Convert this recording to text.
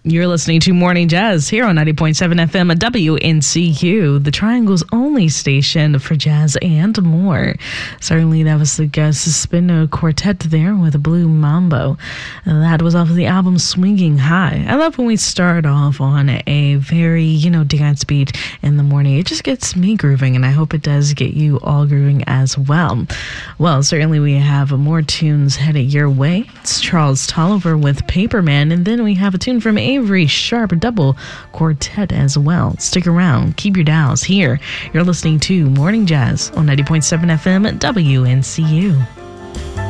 You're listening to Morning Jazz here on 90.7 FM at WNCU, the Triangle's only station for jazz and more. Certainly, that was the Gus Suspendo Quartet there with a Blue Mambo. That was off of the album Swinging High. I love when we start off on a very, dance beat in the morning. It just gets me grooving, and I hope it does get you all grooving as well. Well, certainly we have more tunes headed your way. It's Charles Tolliver with Paperman, and then we have a tune from Avery Sharp Double Quartet as well. Stick around, keep your dials here. You're listening to Morning Jazz on 90.7 FM at WNCU.